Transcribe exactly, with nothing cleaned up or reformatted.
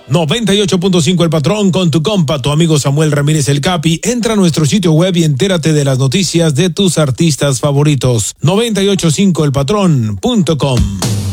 noventa y ocho punto cinco El Patrón con tu compa, tu amigo Samuel Ramírez el Capi. Entra a nuestro sitio web y entérate de las noticias de tus artistas favoritos. noventa y ocho punto cinco el patrón punto com.